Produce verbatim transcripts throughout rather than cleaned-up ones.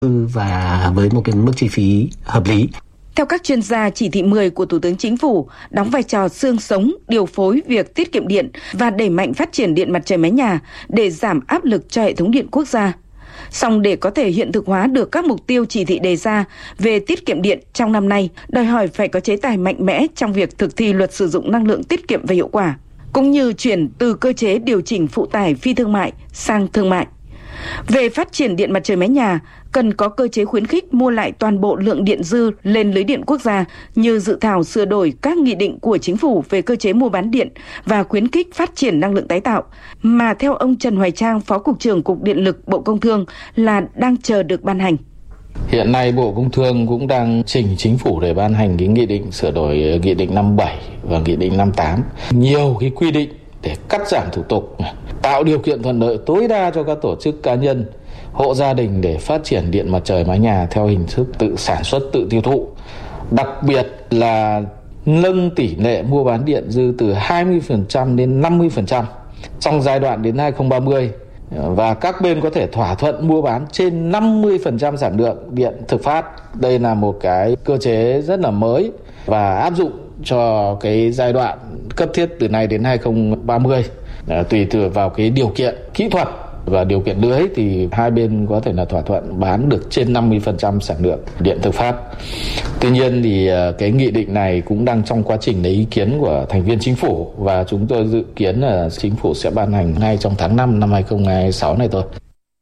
và với một cái mức chi phí hợp lý. Theo các chuyên gia, chỉ thị mười của Thủ tướng Chính phủ đóng vai trò xương sống điều phối việc tiết kiệm điện và đẩy mạnh phát triển điện mặt trời mái nhà để giảm áp lực cho hệ thống điện quốc gia. Song để có thể hiện thực hóa được các mục tiêu chỉ thị đề ra về tiết kiệm điện trong năm nay, đòi hỏi phải có chế tài mạnh mẽ trong việc thực thi luật sử dụng năng lượng tiết kiệm và hiệu quả, cũng như chuyển từ cơ chế điều chỉnh phụ tải phi thương mại sang thương mại. Về phát triển điện mặt trời mái nhà, cần có cơ chế khuyến khích mua lại toàn bộ lượng điện dư lên lưới điện quốc gia như dự thảo sửa đổi các nghị định của Chính phủ về cơ chế mua bán điện và khuyến khích phát triển năng lượng tái tạo, mà theo ông Trần Hoài Trang, Phó Cục trưởng Cục Điện lực Bộ Công Thương là đang chờ được ban hành. Hiện nay Bộ Công Thương cũng đang trình Chính phủ để ban hành cái nghị định sửa đổi nghị định năm mươi bảy và nghị định năm mươi tám. Nhiều cái quy định để cắt giảm thủ tục, tạo điều kiện thuận lợi tối đa cho các tổ chức cá nhân, hộ gia đình để phát triển điện mặt trời mái nhà theo hình thức tự sản xuất, tự tiêu thụ. Đặc biệt là nâng tỷ lệ mua bán điện dư từ hai mươi phần trăm đến năm mươi phần trăm trong giai đoạn đến hai không ba không, và các bên có thể thỏa thuận mua bán trên năm mươi phần trăm sản lượng điện thực phát. Đây là một cái cơ chế rất là mới và áp dụng cho cái giai đoạn cấp thiết từ nay đến hai không ba không. À, tùy thuộc vào cái điều kiện kỹ thuật và điều kiện lưới thì hai bên có thể là thỏa thuận bán được trên năm mươi phần trăm sản lượng điện thực phát. Tuy nhiên thì cái nghị định này cũng đang trong quá trình lấy ý kiến của thành viên Chính phủ, và chúng tôi dự kiến là Chính phủ sẽ ban hành ngay trong tháng năm năm hai không hai sáu này thôi.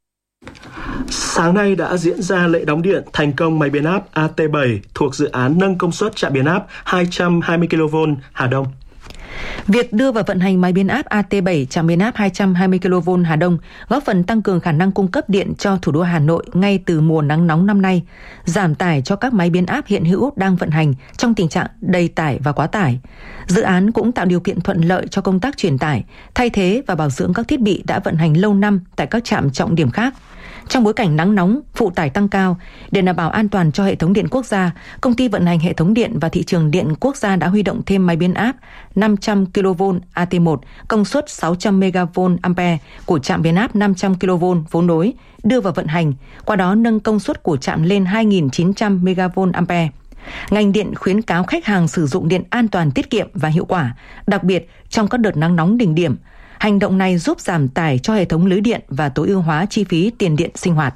Sáng nay đã diễn ra lễ đóng điện thành công máy biến áp A T bảy thuộc dự án nâng công suất trạm biến áp hai trăm hai mươi ki lô vôn Hà Đông. Việc đưa vào vận hành máy biến áp A T bảy trạm biến áp hai trăm hai mươi ki lô vôn Hà Đông góp phần tăng cường khả năng cung cấp điện cho thủ đô Hà Nội ngay từ mùa nắng nóng năm nay, giảm tải cho các máy biến áp hiện hữu đang vận hành trong tình trạng đầy tải và quá tải. Dự án cũng tạo điều kiện thuận lợi cho công tác truyền tải, thay thế và bảo dưỡng các thiết bị đã vận hành lâu năm tại các trạm trọng điểm khác. Trong bối cảnh nắng nóng, phụ tải tăng cao, để đảm bảo an toàn cho hệ thống điện quốc gia, Công ty vận hành hệ thống điện và thị trường điện quốc gia đã huy động thêm máy biến áp năm trăm ki lô vôn A T một công suất sáu trăm mê ga vôn ampere của trạm biến áp năm trăm ki lô vôn vốn nối đưa vào vận hành, qua đó nâng công suất của trạm lên hai nghìn chín trăm mê ga vôn ampere. Ngành điện khuyến cáo khách hàng sử dụng điện an toàn, tiết kiệm và hiệu quả, đặc biệt trong các đợt nắng nóng đỉnh điểm. Hành động này giúp giảm tải cho hệ thống lưới điện và tối ưu hóa chi phí tiền điện sinh hoạt.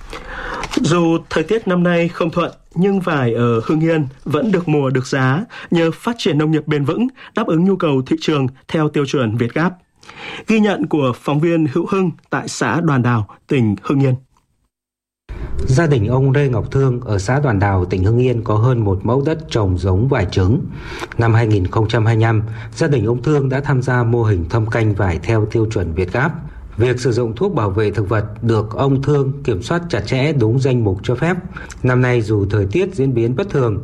Dù thời tiết năm nay không thuận, nhưng vải ở Hưng Yên vẫn được mùa được giá nhờ phát triển nông nghiệp bền vững, đáp ứng nhu cầu thị trường theo tiêu chuẩn Việt Gáp. Ghi nhận của phóng viên Hữu Hưng tại xã Đoàn Đào, tỉnh Hưng Yên. Gia đình ông Lê Ngọc Thương ở xã Đoàn Đào, tỉnh Hưng Yên có hơn một mẫu đất trồng giống vải trứng. Năm hai không hai lăm, gia đình ông Thương đã tham gia mô hình thâm canh vải theo tiêu chuẩn Việt Gáp. Việc sử dụng thuốc bảo vệ thực vật được ông Thương kiểm soát chặt chẽ đúng danh mục cho phép. Năm nay dù thời tiết diễn biến bất thường,